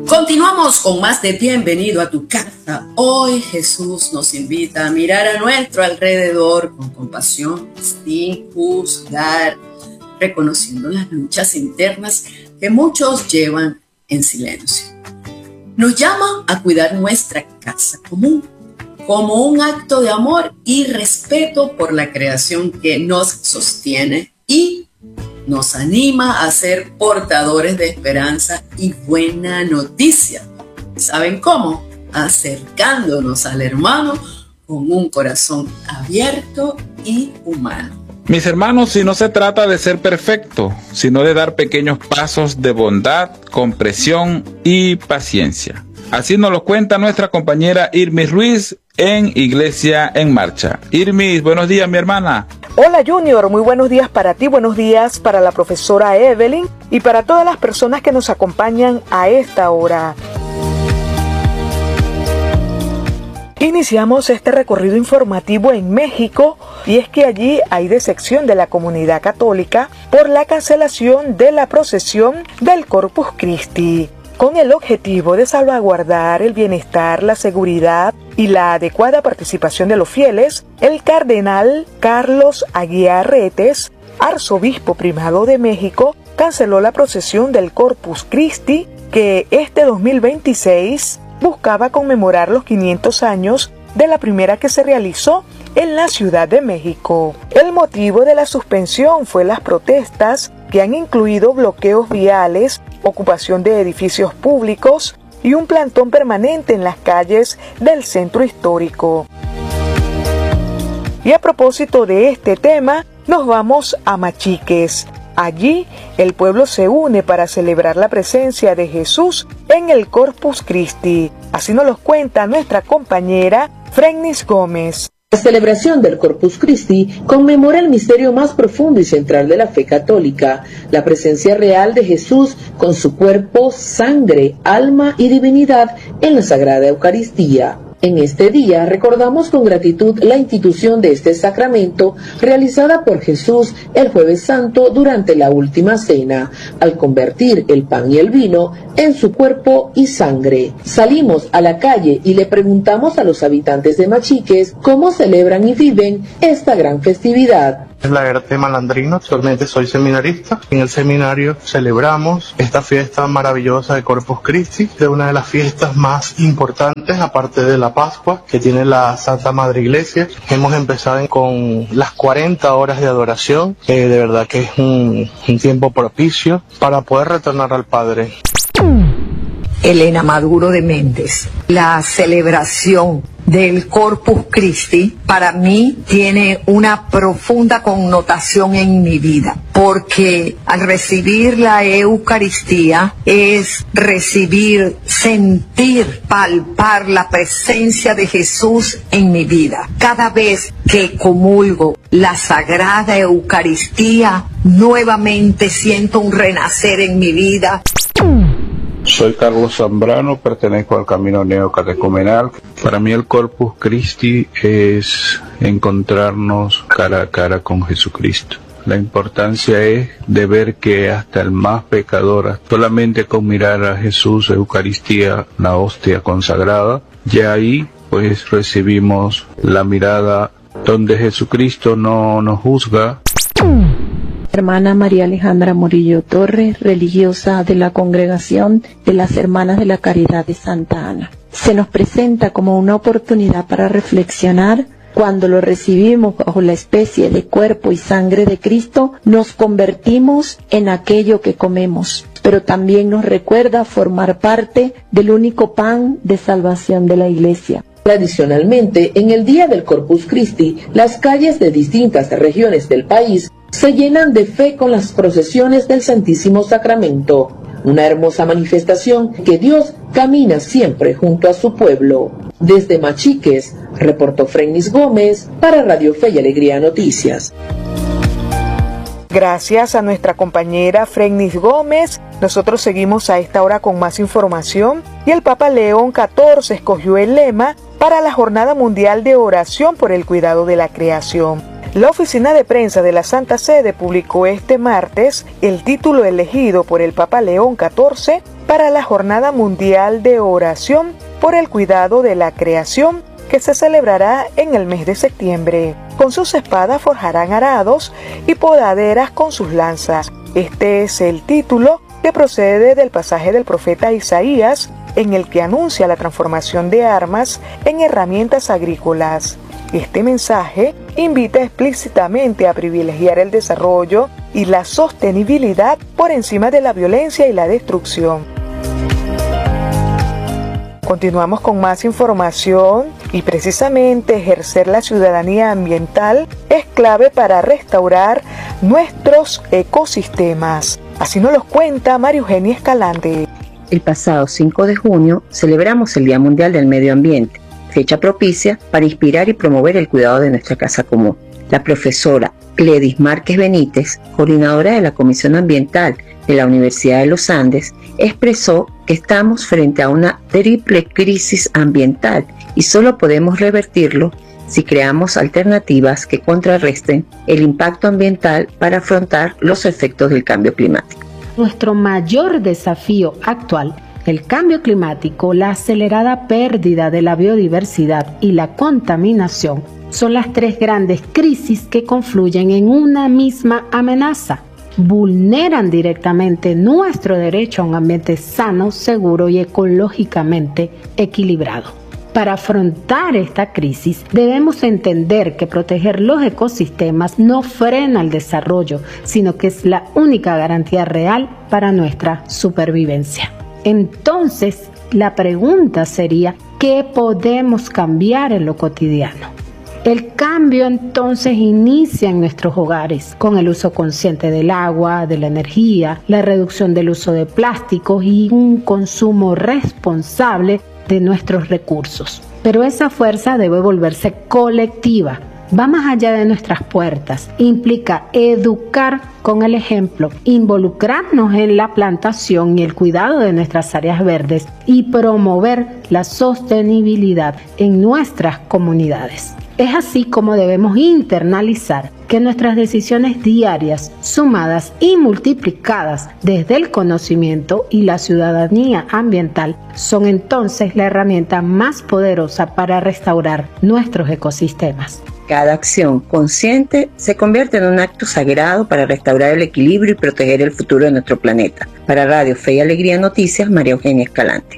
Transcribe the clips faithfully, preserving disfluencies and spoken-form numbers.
Continuamos con más de Bienvenido a tu casa. Hoy Jesús nos invita a mirar a nuestro alrededor con compasión, sin juzgar, reconociendo las luchas internas que muchos llevan en silencio. Nos llama a cuidar nuestra casa común como un acto de amor y respeto por la creación que nos sostiene y nos anima a ser portadores de esperanza y buena noticia. ¿Saben cómo? Acercándonos al hermano con un corazón abierto y humano. Mis hermanos, si no se trata de ser perfecto, sino de dar pequeños pasos de bondad, comprensión y paciencia. Así nos lo cuenta nuestra compañera Irmis Ruiz en Iglesia en Marcha. Irmis, buenos días, mi hermana. Hola Junior, muy buenos días para ti, buenos días para la profesora Evelyn y para todas las personas que nos acompañan a esta hora. Iniciamos este recorrido informativo en México y es que allí hay decepción de la comunidad católica por la cancelación de la procesión del Corpus Christi. Con el objetivo de salvaguardar el bienestar, la seguridad y la adecuada participación de los fieles, el cardenal Carlos Aguiar Retes, arzobispo primado de México, canceló la procesión del Corpus Christi que este dos mil veintiséis buscaba conmemorar los quinientos años de la primera que se realizó en la Ciudad de México. El motivo de la suspensión fue las protestas que han incluido bloqueos viales, ocupación de edificios públicos y un plantón permanente en las calles del centro histórico. Y a propósito de este tema, nos vamos a Machiques. Allí, el pueblo se une para celebrar la presencia de Jesús en el Corpus Christi. Así nos lo cuenta nuestra compañera Frennis Gómez. La celebración del Corpus Christi conmemora el misterio más profundo y central de la fe católica, la presencia real de Jesús con su cuerpo, sangre, alma y divinidad en la Sagrada Eucaristía. En este día recordamos con gratitud la institución de este sacramento realizada por Jesús el Jueves Santo durante la Última Cena, al convertir el pan y el vino en su cuerpo y sangre. Salimos a la calle y le preguntamos a los habitantes de Machiques cómo celebran y viven esta gran festividad. Es la Erte Malandrino, actualmente soy seminarista. En el seminario celebramos esta fiesta maravillosa de Corpus Christi, de una de las fiestas más importantes, aparte de la Pascua, que tiene la Santa Madre Iglesia. Hemos empezado con las cuarenta horas de adoración, eh, de verdad que es un, un tiempo propicio para poder retornar al Padre. Elena Maduro de Méndez. La celebración del Corpus Christi para mí tiene una profunda connotación en mi vida, porque al recibir la Eucaristía es recibir, sentir, palpar la presencia de Jesús en mi vida. Cada vez que comulgo la Sagrada Eucaristía, nuevamente siento un renacer en mi vida. Soy Carlos Zambrano, pertenezco al Camino Neocatecumenal. Para mí el Corpus Christi es encontrarnos cara a cara con Jesucristo. La importancia es de ver que hasta el más pecador, solamente con mirar a Jesús, Eucaristía, la hostia consagrada, ya ahí pues recibimos la mirada donde Jesucristo no nos juzga. Hermana María Alejandra Murillo Torres, religiosa de la Congregación de las Hermanas de la Caridad de Santa Ana. Se nos presenta como una oportunidad para reflexionar. Cuando lo recibimos bajo la especie de cuerpo y sangre de Cristo, nos convertimos en aquello que comemos, pero también nos recuerda formar parte del único pan de salvación de la Iglesia. Tradicionalmente, en el día del Corpus Christi, las calles de distintas regiones del país se llenan de fe con las procesiones del Santísimo Sacramento, una hermosa manifestación que Dios camina siempre junto a su pueblo. Desde Machiques, reportó Frennis Gómez para Radio Fe y Alegría Noticias. Gracias a nuestra compañera Frennis Gómez. Nosotros seguimos a esta hora con más información y el Papa León catorce escogió el lema para la Jornada Mundial de Oración por el Cuidado de la Creación. La oficina de prensa de la Santa Sede publicó este martes el título elegido por el Papa León catorce para para la Jornada Mundial de Oración por el Cuidado de la Creación, que se celebrará en el mes de septiembre. Con sus espadas forjarán arados y podaderas con sus lanzas. Este es el título que procede del pasaje del profeta Isaías, en el que anuncia la transformación de armas en herramientas agrícolas. Este mensaje invita explícitamente a privilegiar el desarrollo y la sostenibilidad por encima de la violencia y la destrucción. Continuamos con más información y precisamente ejercer la ciudadanía ambiental es clave para restaurar nuestros ecosistemas. Así nos lo cuenta María Eugenia Escalante. El pasado cinco de junio celebramos el Día Mundial del Medio Ambiente, fecha propicia para inspirar y promover el cuidado de nuestra casa común. La profesora Gledis Márquez Benítez, coordinadora de la Comisión Ambiental de la Universidad de los Andes, expresó que estamos frente a una triple crisis ambiental y solo podemos revertirlo si creamos alternativas que contrarresten el impacto ambiental para afrontar los efectos del cambio climático. Nuestro mayor desafío actual, el cambio climático, la acelerada pérdida de la biodiversidad y la contaminación, son las tres grandes crisis que confluyen en una misma amenaza. Vulneran directamente nuestro derecho a un ambiente sano, seguro y ecológicamente equilibrado. Para afrontar esta crisis, debemos entender que proteger los ecosistemas no frena el desarrollo, sino que es la única garantía real para nuestra supervivencia. Entonces, la pregunta sería, ¿qué podemos cambiar en lo cotidiano? El cambio entonces inicia en nuestros hogares, con el uso consciente del agua, de la energía, la reducción del uso de plásticos y un consumo responsable de nuestros recursos. Pero esa fuerza debe volverse colectiva, va más allá de nuestras puertas, implica educar con el ejemplo, involucrarnos en la plantación y el cuidado de nuestras áreas verdes y promover la sostenibilidad en nuestras comunidades. Es así como debemos internalizar que nuestras decisiones diarias, sumadas y multiplicadas desde el conocimiento y la ciudadanía ambiental, son entonces la herramienta más poderosa para restaurar nuestros ecosistemas. Cada acción consciente se convierte en un acto sagrado para restaurar el equilibrio y proteger el futuro de nuestro planeta. Para Radio Fe y Alegría Noticias, María Eugenia Escalante.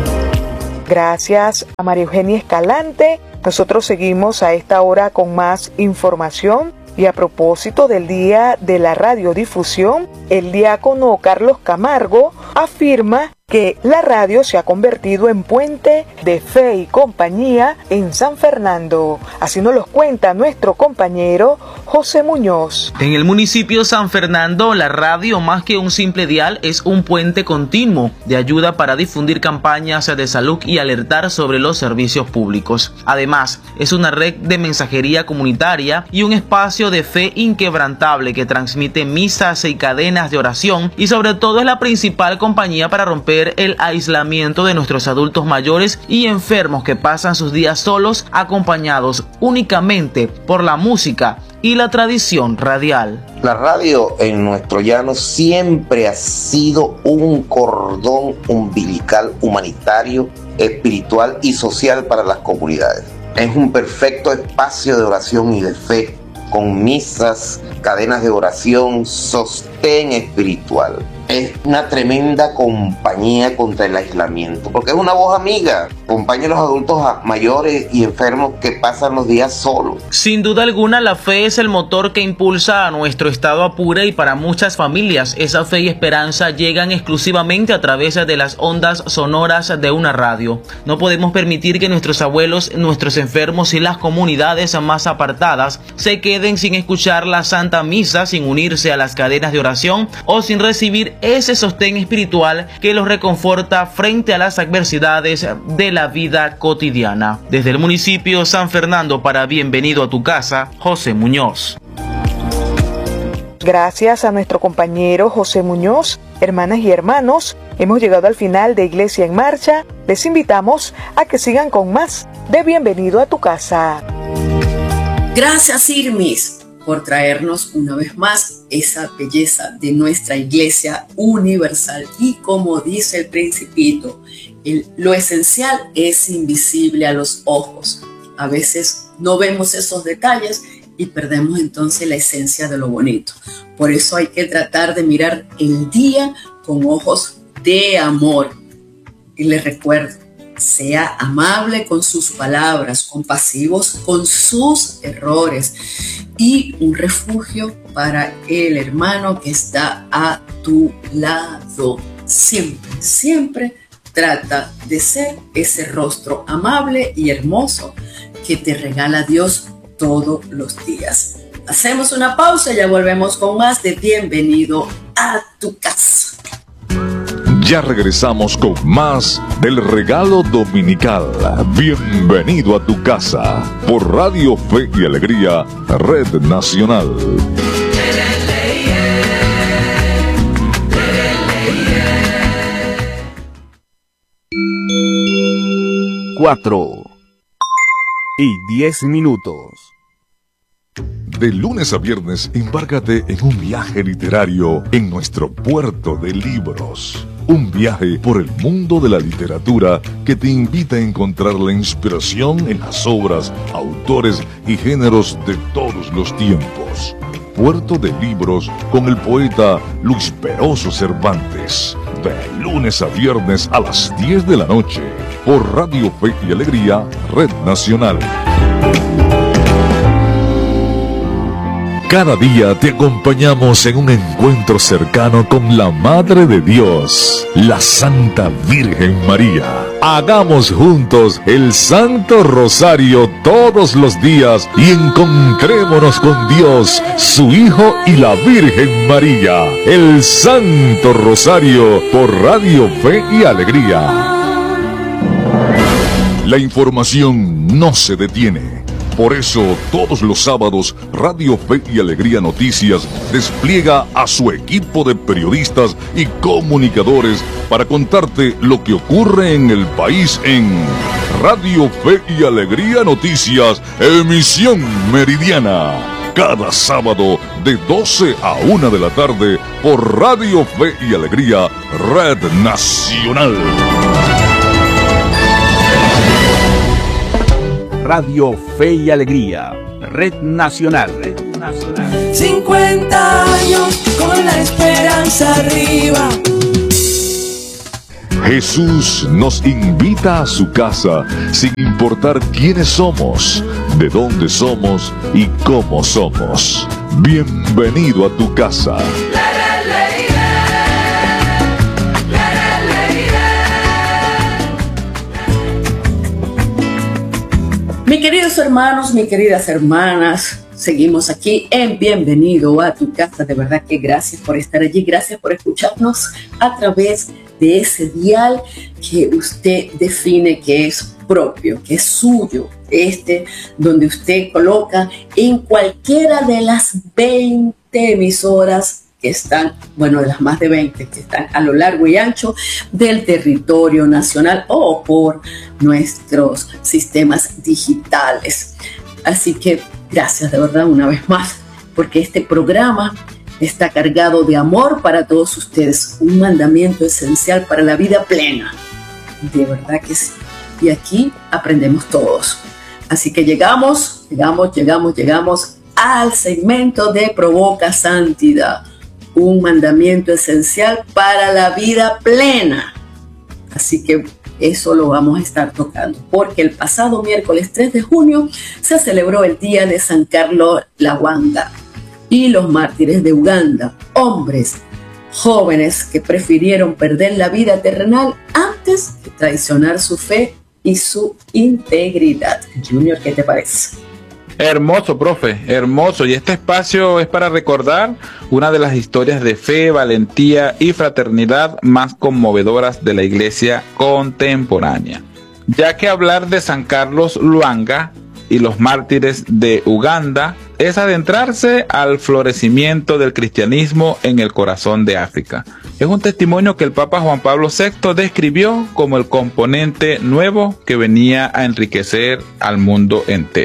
Gracias a María Eugenia Escalante. Nosotros seguimos a esta hora con más información y a propósito del Día de la Radiodifusión, el diácono Carlos Camargo afirma que la radio se ha convertido en puente de fe y compañía en San Fernando. Así nos lo cuenta nuestro compañero José Muñoz. En el municipio de San Fernando, la radio, más que un simple dial, es un puente continuo de ayuda para difundir campañas de salud y alertar sobre los servicios públicos. Además, es una red de mensajería comunitaria y un espacio de fe inquebrantable que transmite misas y cadenas de oración, y sobre todo es la principal compañía para romper el aislamiento de nuestros adultos mayores y enfermos que pasan sus días solos, acompañados únicamente por la música y la tradición radial. La radio en nuestro llano siempre ha sido un cordón umbilical humanitario, espiritual y social para las comunidades. Es un perfecto espacio de oración y de fe, con misas, cadenas de oración, sostén espiritual. Es una tremenda compañía contra el aislamiento, porque es una voz amiga, acompaña a los adultos mayores y enfermos que pasan los días solos. Sin duda alguna, la fe es el motor que impulsa a nuestro estado Apure, y para muchas familias esa fe y esperanza llegan exclusivamente a través de las ondas sonoras de una radio. No podemos permitir que nuestros abuelos, nuestros enfermos y las comunidades más apartadas se queden sin escuchar la Santa Misa, sin unirse a las cadenas de oración o sin recibir ese sostén espiritual que los reconforta frente a las adversidades de la vida cotidiana. Desde el municipio San Fernando, para Bienvenido a tu Casa, José Muñoz. Gracias a nuestro compañero José Muñoz. Hermanas y hermanos, hemos llegado al final de Iglesia en Marcha. Les invitamos a que sigan con más de Bienvenido a tu Casa. Gracias, Irmis. por traernos una vez más esa belleza de nuestra Iglesia universal. Y como dice el Principito, el, lo esencial es invisible a los ojos. A veces no vemos esos detalles y perdemos entonces la esencia de lo bonito. Por eso hay que tratar de mirar el día con ojos de amor. Y les recuerdo, sea amable con sus palabras, compasivos con sus errores y un refugio para el hermano que está a tu lado. Siempre, siempre trata de ser ese rostro amable y hermoso que te regala Dios todos los días. Hacemos una pausa y ya volvemos con más de Bienvenido a tu casa. Ya regresamos con más del regalo dominical. Bienvenido a tu casa por Radio Fe y Alegría, Red Nacional. Cuatro y diez minutos. De lunes a viernes, embárcate en un viaje literario en nuestro puerto de libros. Un viaje por el mundo de la literatura que te invita a encontrar la inspiración en las obras, autores y géneros de todos los tiempos. Puerto de Libros con el poeta Luis Peroso Cervantes. De lunes a viernes a las diez de la noche por Radio Fe y Alegría, Red Nacional. Cada día te acompañamos en un encuentro cercano con la Madre de Dios, la Santa Virgen María. Hagamos juntos el Santo Rosario todos los días y encontrémonos con Dios, su Hijo y la Virgen María. El Santo Rosario por Radio Fe y Alegría. La información no se detiene. Por eso, todos los sábados, Radio Fe y Alegría Noticias despliega a su equipo de periodistas y comunicadores para contarte lo que ocurre en el país en Radio Fe y Alegría Noticias, emisión meridiana. Cada sábado de doce a una de la tarde por Radio Fe y Alegría, Red Nacional. Radio Fe y Alegría, Red Nacional. Red Nacional. cincuenta años con la esperanza arriba. Jesús nos invita a su casa sin importar quiénes somos, de dónde somos y cómo somos. Bienvenido a tu casa. Mis queridos hermanos, mis queridas hermanas, seguimos aquí en Bienvenido a tu casa. De verdad que gracias por estar allí, gracias por escucharnos a través de ese dial que usted define que es propio, que es suyo, este donde usted coloca en cualquiera de las veinte emisoras que están, bueno, de las más de veinte que están a lo largo y ancho del territorio nacional o por nuestros sistemas digitales. Así que gracias de verdad una vez más, porque este programa está cargado de amor para todos ustedes, un mandamiento esencial para la vida plena. De verdad que sí. Y aquí aprendemos todos. Así que llegamos, llegamos, llegamos, llegamos al segmento de Provoca Santidad. Un mandamiento esencial para la vida plena. Así que eso lo vamos a estar tocando, porque el pasado miércoles tres de junio se celebró el Día de San Carlos Lwanga y los mártires de Uganda, hombres jóvenes que prefirieron perder la vida terrenal antes que traicionar su fe y su integridad. Junior, ¿qué te parece? Hermoso, profe, hermoso. Y este espacio es para recordar una de las historias de fe, valentía y fraternidad más conmovedoras de la iglesia contemporánea. Ya que hablar de San Carlos Lwanga y los mártires de Uganda es adentrarse al florecimiento del cristianismo en el corazón de África. Es un testimonio que el Papa Juan Pablo sexto describió como el componente nuevo que venía a enriquecer al mundo entero.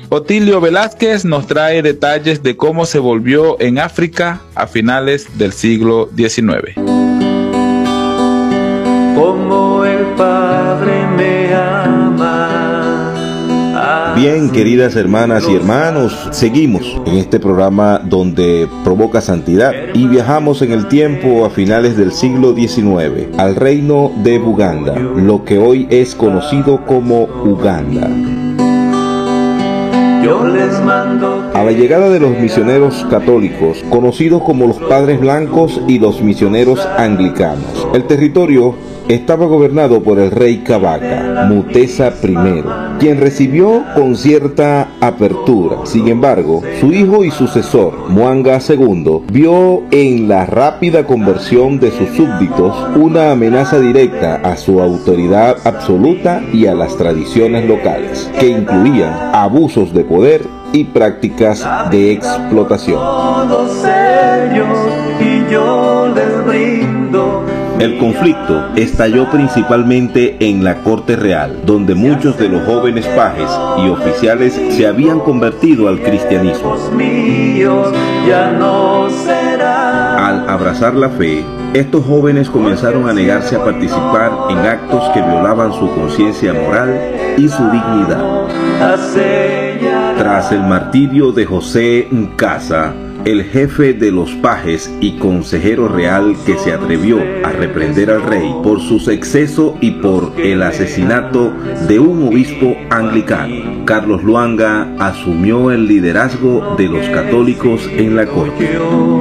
Otilio Velázquez nos trae detalles de cómo se volvió en África a finales del siglo diecinueve. Como el Padre me ama. Bien, queridas hermanas y hermanos, seguimos en este programa donde provoca santidad y viajamos en el tiempo a finales del siglo diecinueve al reino de Buganda, lo que hoy es conocido como Uganda. A la llegada de los misioneros católicos, conocidos como los Padres Blancos y los misioneros anglicanos, el territorio estaba gobernado por el rey Kabaka, Mutesa primero, quien recibió con cierta apertura. Sin embargo, su hijo y sucesor, Mwanga segundo, vio en la rápida conversión de sus súbditos una amenaza directa a su autoridad absoluta y a las tradiciones locales, que incluían abusos de poder y prácticas de explotación. El conflicto estalló principalmente en la corte real, donde muchos de los jóvenes pajes y oficiales se habían convertido al cristianismo. Al abrazar la fe, estos jóvenes comenzaron a negarse a participar en actos que violaban su conciencia moral y su dignidad. Tras el martirio de José Nkasa, el jefe de los pajes y consejero real que se atrevió a reprender al rey por sus excesos y por el asesinato de un obispo anglicano, Carlos Lwanga asumió el liderazgo de los católicos en la corte.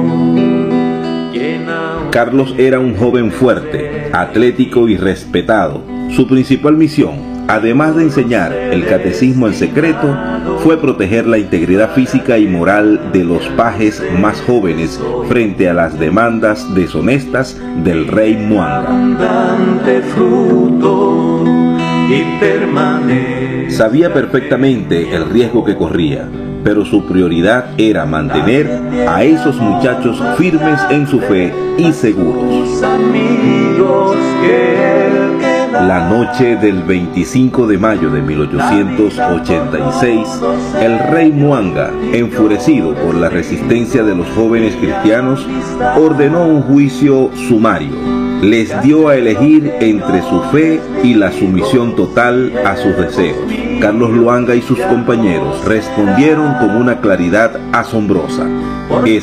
Carlos era un joven fuerte, atlético y respetado. Su principal misión, además de enseñar el catecismo en secreto, fue proteger la integridad física y moral de los pajes más jóvenes frente a las demandas deshonestas del rey Mwanga. Sabía perfectamente el riesgo que corría, pero su prioridad era mantener a esos muchachos firmes en su fe y seguros. La noche del veinticinco de mayo de mil ochocientos ochenta y seis, el rey Mwanga, enfurecido por la resistencia de los jóvenes cristianos, ordenó un juicio sumario. Les dio a elegir entre su fe y la sumisión total a sus deseos. Carlos Lwanga y sus compañeros respondieron con una claridad asombrosa.